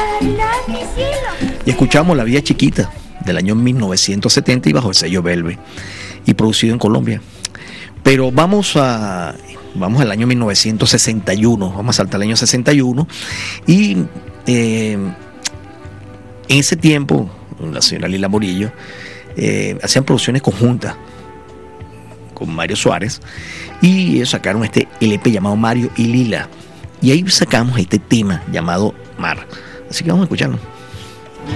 Y escuchamos La Vía Chiquita del año 1970 y bajo el sello Velvet y producido en Colombia. Pero vamos al año 1961, vamos a saltar al año 61 y en ese tiempo la señora Lila Morillo hacían producciones conjuntas con Mario Suárez y ellos sacaron este LP llamado Mario y Lila y ahí sacamos este tema llamado Mar, así que vamos a escucharlo.